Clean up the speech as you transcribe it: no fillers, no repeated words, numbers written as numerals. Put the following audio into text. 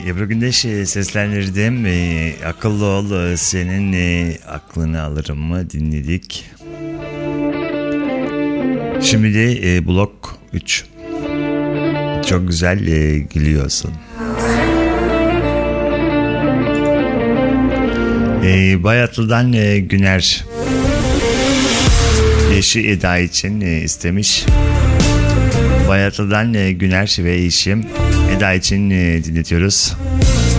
Ebru Gündeş seslendirdim. Akıllı ol, senin aklını alırım mı dinledik. Şimdi de blok 3. Çok güzel gülüyorsun. Bayatlı'dan Güner eşi Eda için istemiş. Bayatlı'dan Güner ve eşim Eda için dinletiyoruz.